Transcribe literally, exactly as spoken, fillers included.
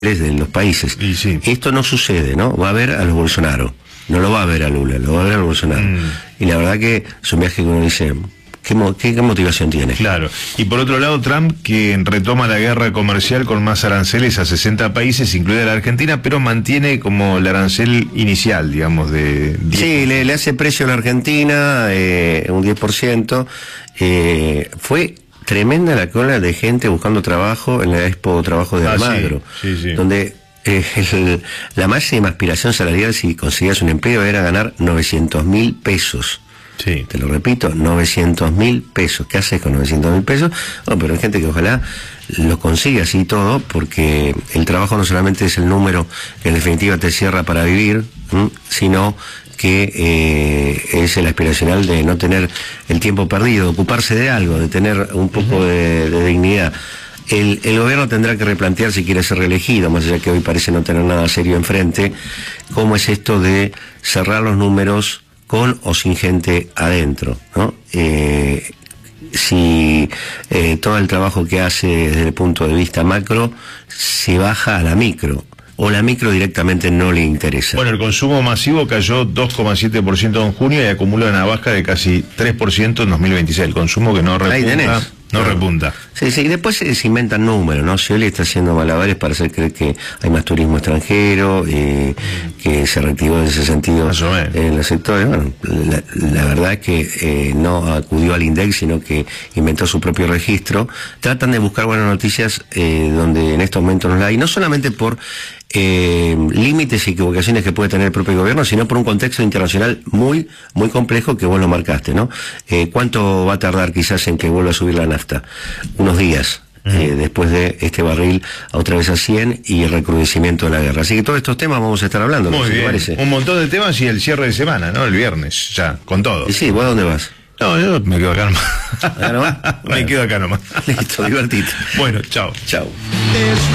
de los países. Y sí. Esto no sucede, ¿no? Va a ver a los Bolsonaro, no lo va a ver a Lula, lo va a ver a los Bolsonaro. Mm. Y la verdad que es un viaje que uno dice, ¿qué, qué, qué motivación tiene? Claro. Y por otro lado, Trump, que retoma la guerra comercial con más aranceles a sesenta países, incluida la Argentina, pero mantiene como el arancel inicial, digamos, de diez por ciento. Sí, le, le hace precio a la Argentina, eh, un diez por ciento. Eh, fue tremenda la cola de gente buscando trabajo en la Expo Trabajo de Almagro, ah, sí, sí, sí. donde eh, el, la máxima aspiración salarial, si conseguías un empleo, era ganar novecientos mil pesos. Sí. Te lo repito, novecientos mil pesos. ¿Qué haces con novecientos mil pesos? Oh, pero hay gente que ojalá lo consiga así todo, porque el trabajo no solamente es el número que en definitiva te cierra para vivir, ¿m? sino que eh, es el aspiracional de no tener el tiempo perdido, de ocuparse de algo, de tener un poco uh-huh. de, de dignidad. El, el gobierno tendrá que replantear si quiere ser reelegido, más allá que hoy parece no tener nada serio enfrente, cómo es esto de cerrar los números con o sin gente adentro, ¿no? Eh, si eh, todo el trabajo que hace desde el punto de vista macro se baja a la micro, o la micro directamente no le interesa. Bueno, el consumo masivo cayó dos coma siete por ciento en junio y acumula una baja de casi tres por ciento en dos mil veintiséis. El consumo que no repunta, no claro. repunta. Sí, sí, y después se, se inventan números, ¿no? Scioli está haciendo malabares para hacer creer que hay más turismo extranjero, eh, que se reactivó en ese sentido en los sectores. Bueno, la, la verdad es que eh, no acudió al INDEC, sino que inventó su propio registro. Tratan de buscar buenas noticias eh, donde en estos momentos no la hay, no solamente por Eh, límites y equivocaciones que puede tener el propio gobierno, sino por un contexto internacional muy, muy complejo que vos lo marcaste, ¿no? Eh, ¿Cuánto va a tardar quizás en que vuelva a subir la nafta? Unos días. Uh-huh. Eh, después de este barril a otra vez a cien y el recrudecimiento de la guerra. Así que todos estos temas vamos a estar hablando. Muy bien, parece. Un montón de temas y el cierre de semana, ¿no? El viernes, ya, con todo. Y sí, ¿vos a dónde vas? No, yo me quedo acá nomás. ¿Acá nomás? me bueno. quedo acá nomás. Listo, divertido. Bueno, chao. Chao.